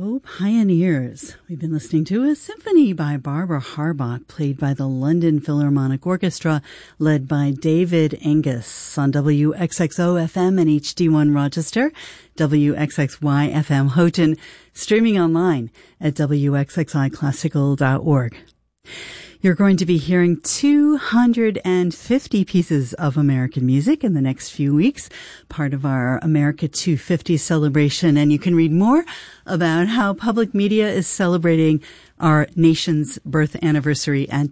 Oh, Pioneers. We've been listening to a symphony by Barbara Harbach, played by the London Philharmonic Orchestra, led by David Angus on WXXO-FM and HD1 Rochester, WXXY-FM Houghton, streaming online at WXXIClassical.org. You're going to be hearing 250 pieces of American music in the next few weeks, part of our America 250 celebration. And you can read more about how public media is celebrating our nation's birth anniversary at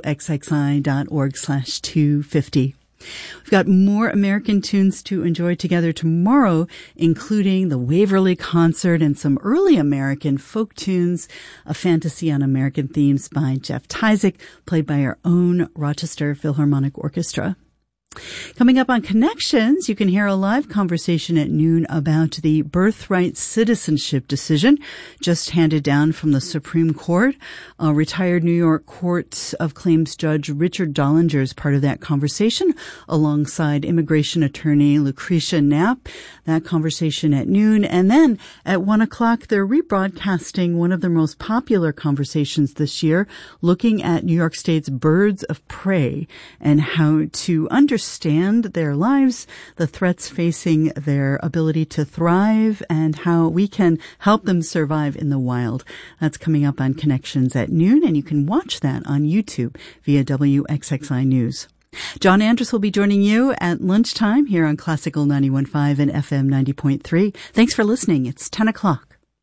WXXI.org/250. We've got more American tunes to enjoy together tomorrow, including the Waverly Concert and some early American folk tunes, a fantasy on American themes by Jeff Tyzik, played by our own Rochester Philharmonic Orchestra. Coming up on Connections, you can hear a live conversation at noon about the birthright citizenship decision just handed down from the Supreme Court. Retired New York Court of Claims Judge Richard Dollinger is part of that conversation alongside immigration attorney Lucretia Knapp. That conversation at noon. And then at 1 o'clock, they're rebroadcasting one of their most popular conversations this year, looking at New York State's birds of prey and how to understand their lives, the threats facing their ability to thrive, and how we can help them survive in the wild. That's coming up on Connections at noon, and you can watch that on YouTube via WXXI News. John Andrus will be joining you at lunchtime here on Classical 91.5 and FM 90.3. Thanks for listening. It's 10 o'clock.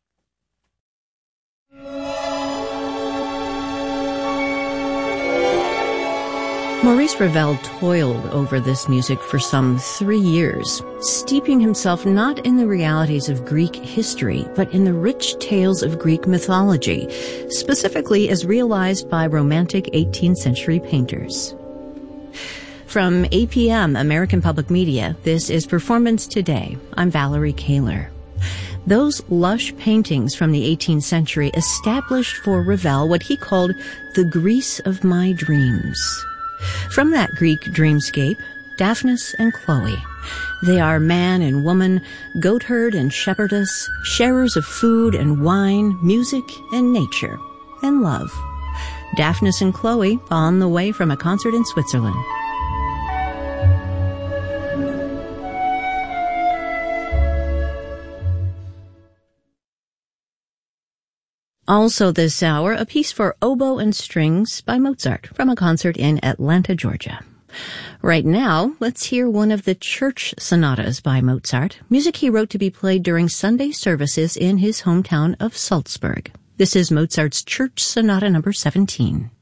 Maurice Ravel toiled over this music for some 3 years, steeping himself not in the realities of Greek history, but in the rich tales of Greek mythology, specifically as realized by romantic 18th century painters. From APM, American Public Media, this is Performance Today. I'm Valerie Kaler. Those lush paintings from the 18th century established for Ravel what he called the Greece of my dreams. From that Greek dreamscape, Daphnis and Chloe. They are man and woman, goatherd and shepherdess, sharers of food and wine, music and nature, and love. Daphnis and Chloe on the way from a concert in Switzerland. Also this hour, a piece for oboe and strings by Mozart from a concert in Atlanta, Georgia. Right now, let's hear one of the church sonatas by Mozart, music he wrote to be played during Sunday services in his hometown of Salzburg. This is Mozart's Church Sonata number 17.